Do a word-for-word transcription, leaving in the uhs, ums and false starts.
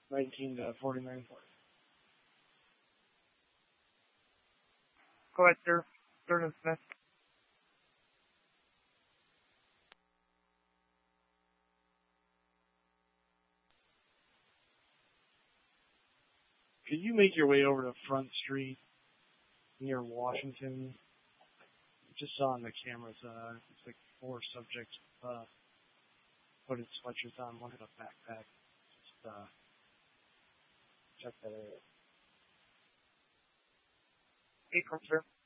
nineteen to forty-nine forty. Go ahead, sir. Third and Smith. Could you make your way over to Front Street near Washington? Just saw on the cameras, uh, it's like four subjects, uh, hooded sweatshirts on, one had a backpack. Just, uh, check that area. April, sir.